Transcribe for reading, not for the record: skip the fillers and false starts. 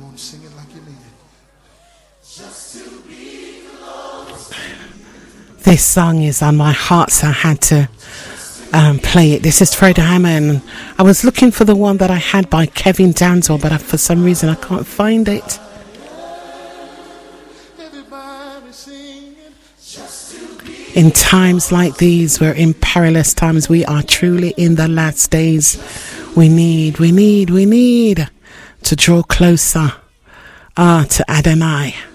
on, sing it like you mean it. Just to be close. This song is on my heart, so I had to play it. This is Fred Hammond. I was looking for the one that I had by Kevin Danzel, but for some reason I can't find it. In times like these, we're in perilous times. We are truly in the last days. We need to draw closer to Adonai.